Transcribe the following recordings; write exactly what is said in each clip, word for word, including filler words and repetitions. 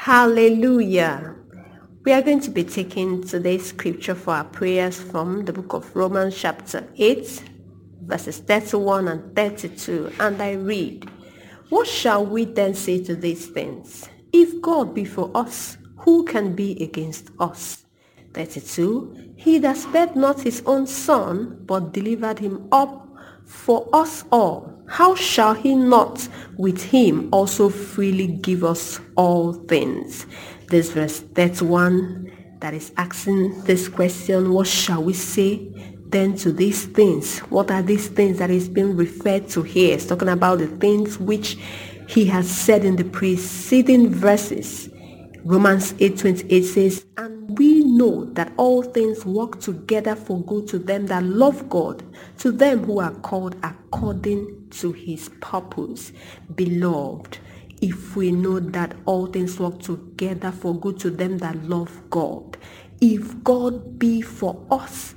Hallelujah. We are going to be taking today's scripture for our prayers from the book of Romans chapter eight, verses thirty-one and thirty-two, and I read, "What shall we then say to these things? If God be for us, who can be against us?" thirty-two, "He that spared not his own son, but delivered him up for us all, how shall he not with him also freely give us all things?" This verse thirty-one that is asking this question, what shall we say then to these things? What are these things that is being referred to here? It's talking about the things which he has said in the preceding verses. Romans eight twenty-eight says, "And we know that all things work together for good to them that love God, to them who are called according to his purpose." Beloved, if we know that all things work together for good to them that love God, if God be for us,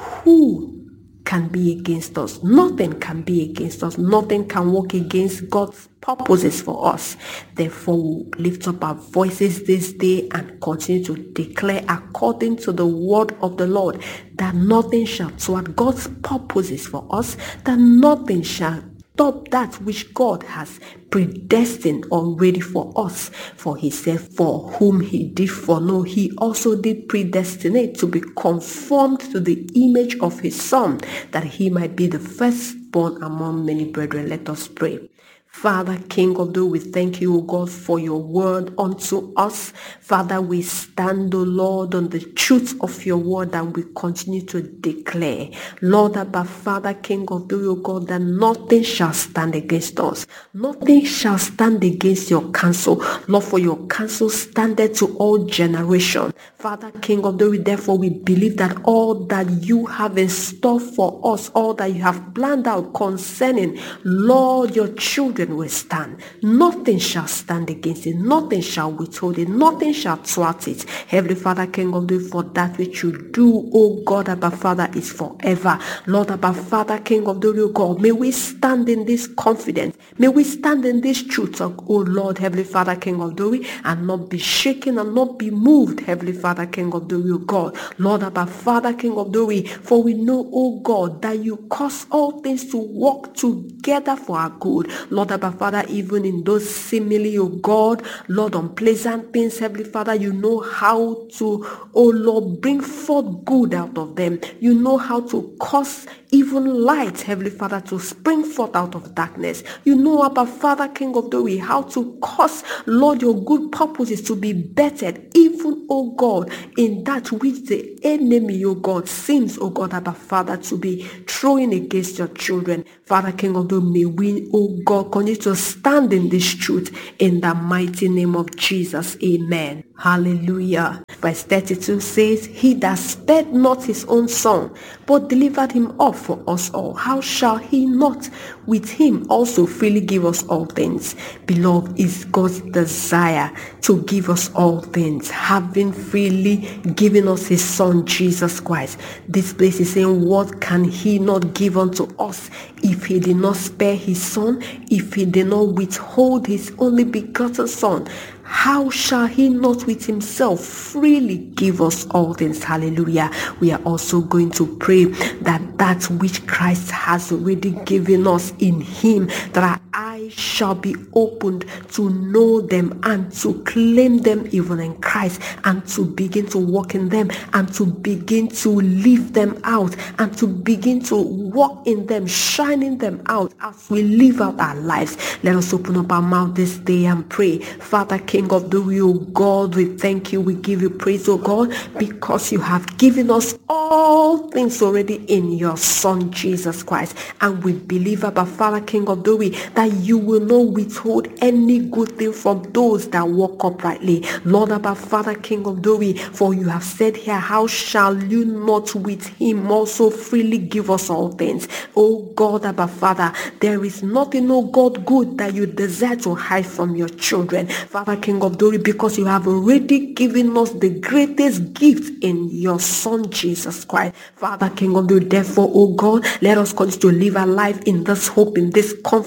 who can be against us? Nothing can be against us. Nothing can work against God's purposes for us. Therefore, we'll lift up our voices this day and continue to declare according to the word of the Lord that nothing shall thwart God's purposes for us, that nothing shall stop that which God has predestined already for us. For he said, "For whom he did foreknow, he also did predestinate to be conformed to the image of his Son, that he might be the firstborn among many brethren." Let us pray. Father, King of the, we thank you, O God, for your word unto us. Father, we stand, O Lord, on the truth of your word, and we continue to declare, Lord, about Father, King of the, O God, that nothing shall stand against us. Nothing shall stand against your counsel. Lord, for your counsel standeth to all generation. Father, King of the, therefore we believe that all that you have in store for us, all that you have planned out concerning, Lord, your children will stand. Nothing shall stand against it. Nothing shall withhold it. Nothing shall thwart it. Heavenly Father, King of the, for that which you do, O God, Abba Father, is forever. Lord, Abba Father, King of the, O God, may we stand in this confidence. May we stand in this truth, O Lord, Heavenly Father, King of the, and not be shaken and not be moved, Heavenly Father, King of the, O God. Lord, Abba Father, King of the, for we know, O God, that you cause all things to work together for our good. Lord, Abba Father, even in those seemingly, oh God, Lord, unpleasant things, Heavenly Father, you know how to, oh Lord, bring forth good out of them. You know how to cause even light, Heavenly Father, to spring forth out of darkness. You know, Abba Father, King of the way, how to cause, Lord, your good purposes to be bettered, even, oh God, in that which the enemy, oh God, seems, oh God, Abba Father, to be throwing against your children. Father, King of the, may we, oh God, continue to stand in this truth in the mighty name of Jesus. Amen. Hallelujah. Verse thirty-two says, "He that spared not his own son, but delivered him up for us all, how shall he not with him also freely give us all things?" Beloved, is God's desire to give us all things, having freely given us his son Jesus Christ. This place is saying, what can he not give unto us if he did not spare his son, if he did not withhold his only begotten son? How shall he not with himself freely give us all things? Hallelujah. We are also going to pray that that which Christ has already given us in him, that our eyes shall be opened to know them and to claim them even in Christ, and to begin to walk in them, and to begin to live them out, and to begin to walk in them, shining them out as we live out our lives. Let us open up our mouth this day and pray. Father, King of the will, God, we thank you, we give you praise, oh God, because you have given us all things already in your Son Jesus Christ, and we believe, Abba Father, King of the way, that you will not withhold any good thing from those that walk uprightly. Lord, Abba Father, King of the way, for you have said here, how shall you not with him also freely give us all things? Oh God, Abba Father, there is nothing, oh God, good that you desire to hide from your children. Father, King of glory, because you have already given us the greatest gift in your Son Jesus Christ. Father, King of glory, therefore, oh God, let us continue to live our life in this hope, in this confidence, oh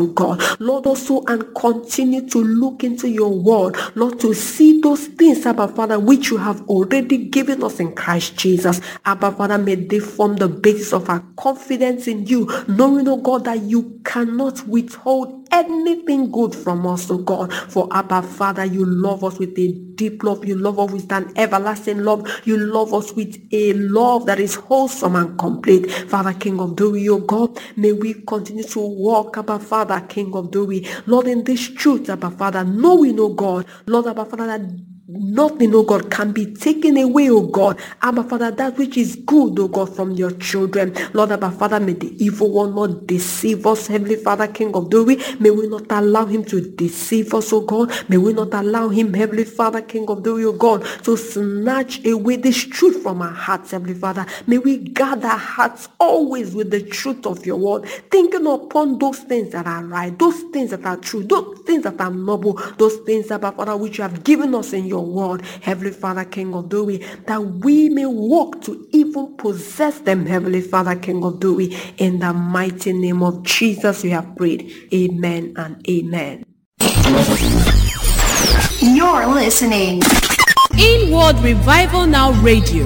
oh God. Lord, also and continue to look into your word, Lord, to see those things, Abba Father, which you have already given us in Christ Jesus. Abba Father, may they form the basis of our confidence in you, knowing, oh God, that you cannot withhold anything good from us, oh God. For Abba Father, you love us with a deep love. You love us with an everlasting love. You love us with a love that is wholesome and complete. Father, King of glory, oh God, may we continue to walk, Abba Father, King of glory, Lord, in this truth, Abba Father, knowing, oh God, Lord, Abba Father, that nothing, oh God, can be taken away, oh God. Abba Father, that which is good, oh God, from your children. Lord, Abba Father, may the evil one not deceive us, Heavenly Father, King of glory. May we not allow him to deceive us, oh God. May we not allow him, Heavenly Father, King of glory, oh God, to snatch away this truth from our hearts, Heavenly Father. May we guard our hearts always with the truth of your word, thinking upon those things that are right, those things that are true, those things that are noble, those things, Abba Father, which you have given us in your word, Heavenly Father, King of glory, that we may walk to even possess them, Heavenly Father, King of glory. In the mighty name of Jesus we have prayed. Amen and amen. You're listening Inward Revival Now Radio.